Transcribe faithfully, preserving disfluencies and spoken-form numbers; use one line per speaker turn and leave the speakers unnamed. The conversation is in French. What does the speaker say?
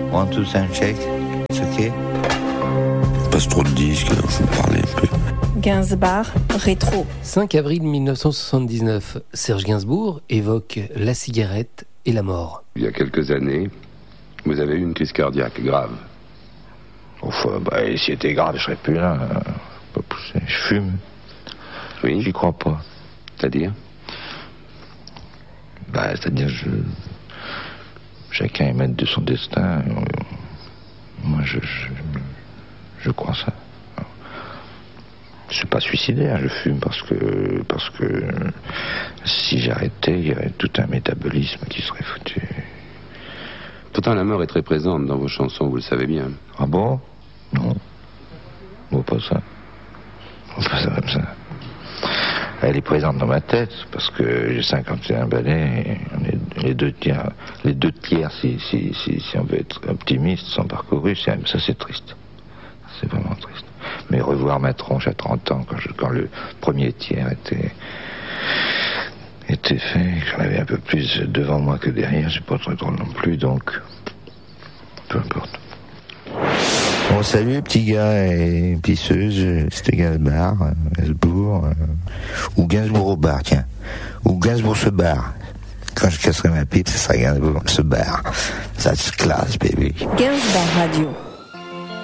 One, two, sound check. C'est ok.
Passe trop de disques, alors je vais parler un peu.
Gainsbourg, rétro.
cinq avril mille neuf cent soixante-dix-neuf, Serge Gainsbourg évoque la cigarette et la mort.
Il y a quelques années, vous avez eu une crise cardiaque grave.
Enfin, bah, si c'était grave, je serais plus là. Pas pousser. Je fume.
Oui.
J'y crois pas.
C'est-à-dire ?
Bah, c'est-à-dire, je... chacun est maître de son destin. Moi, je, je, je crois ça. Je suis pas suicidaire, je fume parce que, parce que si j'arrêtais, il y aurait tout un métabolisme qui serait foutu.
Pourtant, la mort est très présente dans vos chansons, vous le savez bien.
Ah bon ? Non. Bon, pas ça. Pas ça comme ça. Elle est présente dans ma tête, parce que j'ai cinquante et un ballets, et on est les deux tiers, les deux tiers, si, si, si, si on veut être optimiste, sont parcourus, c'est, ça c'est triste. C'est vraiment triste. Mais revoir ma tronche à trente ans, quand, je, quand le premier tiers était, était fait, j'en avais un peu plus devant moi que derrière, c'est pas très drôle non plus, donc peu importe. Bon, salut petits gars et pisseuses, c'était Gainsbourg, euh, Gainsbourg, euh, ou Gainsbourg au bar, tiens, ou Gainsbourg se barre. Quand je casserai ma pipe, ce sera Gainsbourg se barre. Ça se classe, baby.
Gainsbourg Radio.